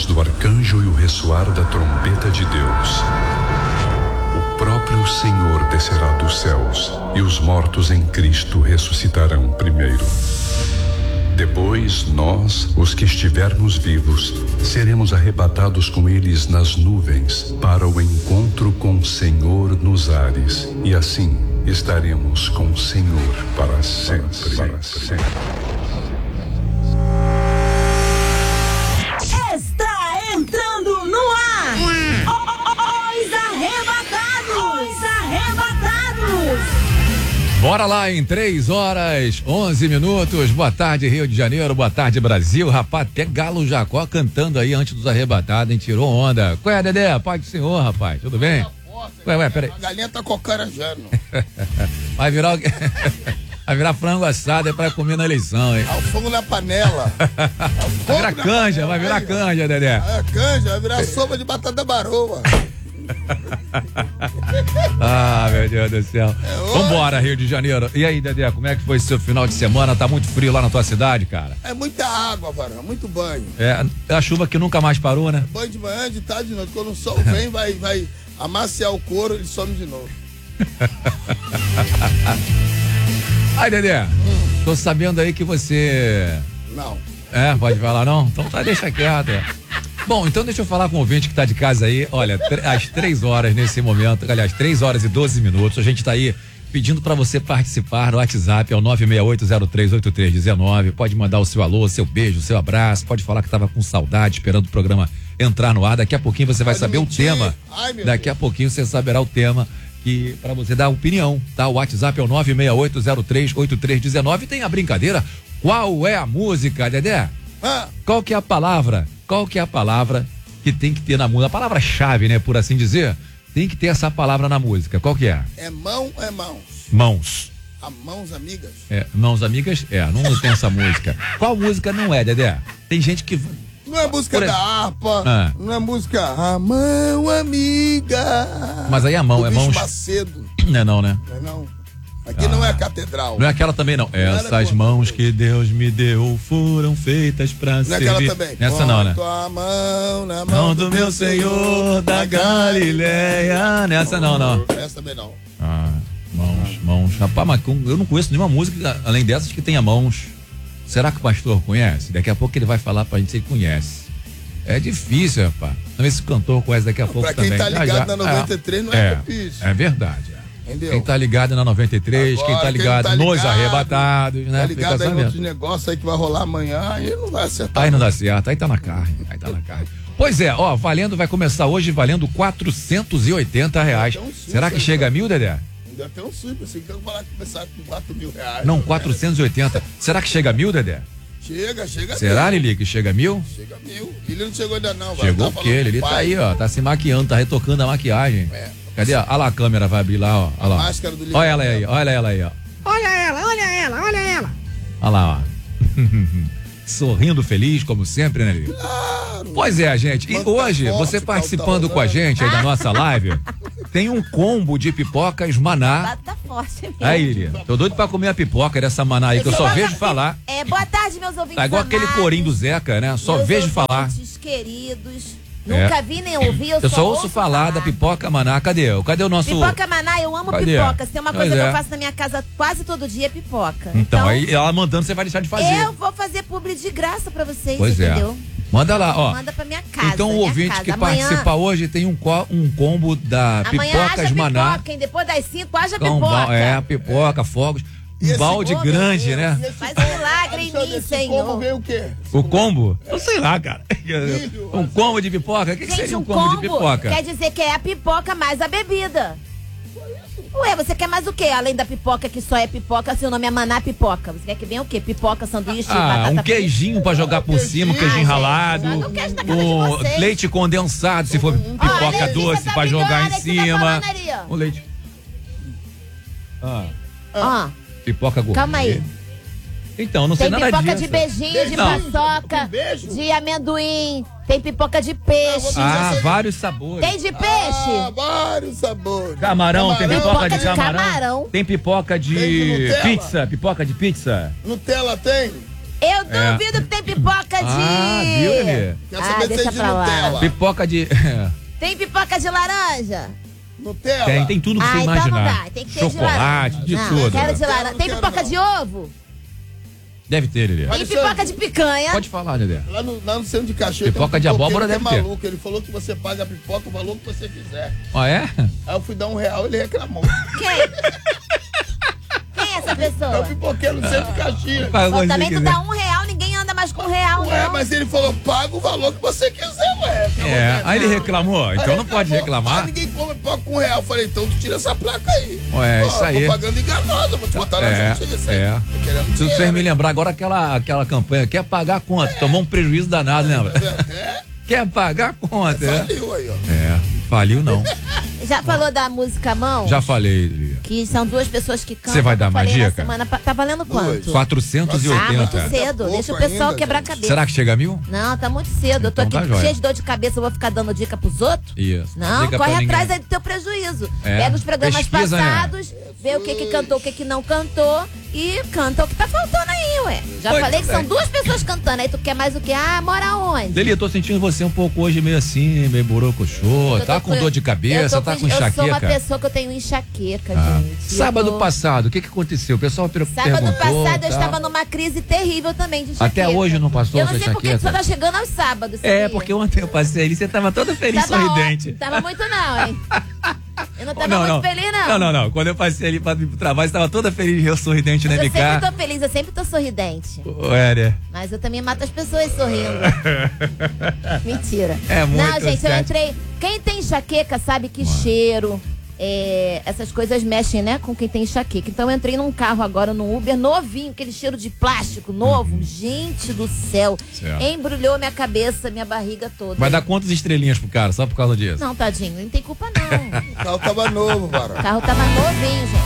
voz do arcanjo e o ressoar da trombeta de Deus, o próprio Senhor descerá dos céus e os mortos em Cristo ressuscitarão primeiro. Depois, nós, os que estivermos vivos, seremos arrebatados com eles nas nuvens para o encontro com o Senhor nos ares, e assim estaremos com o Senhor para sempre. Para sempre. Está entrando no ar Os Arrebatados! Os Arrebatados! Bora lá em 3 horas, 11 minutos. Boa tarde, Rio de Janeiro. Boa tarde, Brasil. Rapaz, até Galo Jacó cantando aí antes dos arrebatados, hein? Tirou onda. Qual é, Dedé? Pai do Senhor, rapaz. Tudo bem? Ué, peraí. A galinha tá cocarajando. Vai virar frango assado, é pra comer na eleição, hein? Ao fogo na panela. Vai virar canja, vai virar canja, Dedé. É, canja, vai virar sopa de batata baroa. Ah, meu Deus do céu. Vambora, Rio de Janeiro. E aí, Dedé, como é que foi seu final de semana? Tá muito frio lá na tua cidade, cara? É muita água, varão, muito banho. É a chuva que nunca mais parou, né? Banho de manhã, de tarde, de noite. Quando o sol vem, vai amaciar o couro, ele some de novo. Aí, Dedé, tô sabendo aí que você... Não. É, pode falar não? Então tá, deixa quieto. Bom, então deixa eu falar com o ouvinte que tá de casa aí. Olha, às 3 horas nesse momento, aliás, 3 horas e 12 minutos, a gente tá aí pedindo pra você participar no WhatsApp, é o 968038319. Pode mandar o seu alô, o seu beijo, o seu abraço, pode falar que tava com saudade esperando o programa entrar no ar. Daqui a pouquinho você vai saber o tema. Daqui a pouquinho você saberá o tema que para você dar opinião, tá? O WhatsApp é o 968038319. Tem a brincadeira. Qual é a música, Dedé? Qual que é a palavra? Qual que é a palavra que tem que ter na música? A palavra-chave, né, por assim dizer, tem que ter essa palavra na música. Qual que é? É mão ou é mãos? Mãos. Mãos amigas? É, mãos amigas? Não tem essa música. Qual música não é, Dedé? Tem gente que... Não é música da harpa, não é música a mão amiga. Mas aí a mão é mãos... Macedo. Não é não, né? Não é não. Aqui não é a catedral. Não é aquela também, não. Essas mãos que Deus me deu foram feitas pra servir. Não é aquela também. Essa não, né? Tua mão na mão do meu Senhor da Galileia. Nessa não. Essa também não. Mãos. Rapaz, mas eu não conheço nenhuma música além dessas que tenha mãos. Será que o pastor conhece? Daqui a pouco ele vai falar pra gente se ele conhece. É difícil, rapaz. Vamos ver se o cantor conhece daqui a pouco também. Pra quem tá ligado na 93 não é difícil. É verdade. Entendeu? Quem tá ligado na 93, agora, quem tá ligado nos arrebatados, né? Tá ligado aí em outros negócios aí que vai rolar amanhã, aí não vai acertar. Aí não dá certo, aí tá na carne. Pois é, ó, vai começar hoje valendo R$480. Será que chega a 1.000, Dedé? Ainda tem um super, assim, que eu vou falar que começar com R$4.000. Não, 480. Será que chega a 1.000, Dedé? Chega. Será, Lili, que chega a 1.000? Chega a 1.000. Ele não chegou ainda não. Chegou o quê? Lili tá aí, ó, tá se maquiando, tá retocando a maquiagem. Cadê? Olha lá, a câmera vai abrir lá, ó. Olha lá. Máscara do olha ela aí, olha ela aí, ó. Olha ela. Olha lá, ó. Sorrindo feliz, como sempre, né, Lili? Claro. Pois é, gente. E hoje, você participando com a gente aí da nossa live, tem um combo de pipocas Maná. Tá forte mesmo. Aí, Lili, tô doido pra comer a pipoca dessa Maná aí, que eu só vejo falar. Boa tarde, meus ouvintes. Tá igual aquele corinho do Zeca, né? Só vejo falar. Queridos. Nunca vi nem ouvi, eu só ouço falar da pipoca Maná. Cadê o nosso... Pipoca Maná, eu amo pipoca. Se tem uma coisa que eu faço na minha casa quase todo dia, é pipoca. Então, aí ela mandando, você vai deixar de fazer. Eu vou fazer publi de graça pra vocês, pois entendeu? Manda lá, ó. Manda pra minha casa. Então o ouvinte que participa hoje tem um combo da Pipocas Maná. Pipoca, hein? Depois das 5, haja pipoca. Pipoca, fogos. Um balde grande, né? Faz um milagre em mim, Senhor. Como veio o quê? O combo? Eu sei lá, cara. Um combo de pipoca? O que seria um combo de pipoca? Quer dizer que é a pipoca mais a bebida. Ué, você quer mais o quê? Além da pipoca, que só é pipoca, seu nome é Maná Pipoca. Você quer que venha o quê? Pipoca, sanduíche, batata um queijinho pra jogar por cima, um queijinho ralado. Leite condensado, se for pipoca doce, pra jogar em cima. O leite. Pipoca gourmet. Calma aí. Então, não sei nada disso. Tem pipoca de beijinho, de paçoca, de amendoim. Tem pipoca de peixe. Vários sabores. Tem de peixe? Vários sabores. Camarão, tem pipoca de camarão. Camarão. Tem pipoca de pizza. Pipoca de pizza. Nutella tem? Eu duvido que tem pipoca de... viu, Lelê? Quer saber deixa se é de pra lá. Nutella? Pipoca de... Tem pipoca de laranja? Nutella? Tem tudo que você Então imaginar. não dá. Tem que ter de Chocolate, laranja. de não, tudo. eu quero de Não laranja. Tem quero, pipoca não. de ovo? Deve ter, Lelê. Tem pipoca de picanha? Pode falar, Lelê. Lá no centro de Caxias Pipoca tem de abóbora pipoqueiro que deve ter. maluco. Ele falou que você paga a pipoca o valor que você quiser. Ah, é? Aí eu fui dar R$1, ele reclamou. Quem? Quem é essa É o pessoa? pipoqueiro do centro de Caxias. Pô, também tu dá R$1, ninguém anda mais com R$1, Ué, não. mas ele falou, paga o valor que você quiser, ué. Aí ele reclamou. Então Aí não pode reclamou. reclamar. Ah, ninguém come pipoca com R$1. Eu falei, então tu tira essa placa aí. Ué, isso aí. Propaganda enganosa, vou te botar na justiça. Tô querendo Se dinheiro, vocês me lembrar agora aquela campanha, quer pagar a conta, tomou um prejuízo danado, lembra? Quer pagar a conta, Faliu aí, ó. Faliu não. Já falou da música Mão? Já falei, Lia. Que são duas pessoas que cantam. Você vai dar Eu falei mais na dica? semana Tá valendo quanto? 480. Ah, muito cedo. Pouco Deixa o pessoal ainda, quebrar a gente. cabeça. Será que chega a 1000? Não, tá muito cedo. Eu tô Então aqui tá jóia. cheio de dor de cabeça, eu vou ficar dando dica pros outros? Isso. Não, Diga corre pra ninguém. atrás aí do teu prejuízo. É. Pega os programas Pesquisa, né? passados, vê o que cantou, o que não cantou e canta o que tá faltando aí, ué. Já Muito falei que são bem. duas pessoas cantando, aí tu quer mais o quê? Ah, mora onde? Deli, eu tô sentindo você um pouco hoje meio assim, meio borocochô, Eu tá tô com dor de cabeça, tá com Eu sou uma enxaqueca. pessoa que eu tenho enxaqueca, Ah. gente. Sábado Eu tô- passado, o que aconteceu? O pessoal perguntou. Sábado passado eu tá? estava numa crise terrível também de enxaqueca. Até hoje não passou Eu essa não sei por que enxaqueca? só tá chegando aos sábados, É, sabia? porque ontem eu passei ali, você tava toda feliz, Tava sorridente. ótimo. Tava muito não, hein? Eu não tava muito feliz, não. Não. Quando eu passei ali pra ir pro trabalho, você tava toda feliz, eu sorridente, né, Eu MK? sempre tô feliz, eu sempre tô sorridente. Ué, né? Mas eu também mato as pessoas sorrindo. Mentira. É muito Não, gente, eu certo. entrei. Quem tem enxaqueca sabe que cheiro, essas coisas mexem, né, com quem tem enxaqueca. Então eu entrei num carro agora, num Uber novinho, aquele cheiro de plástico novo. Gente do céu. Certo. Embrulhou minha cabeça, minha barriga toda. Vai dar quantas estrelinhas pro cara, só por causa disso? Não, tadinho, não tem culpa não. O carro tava novo, O varão. carro tava novinho, gente.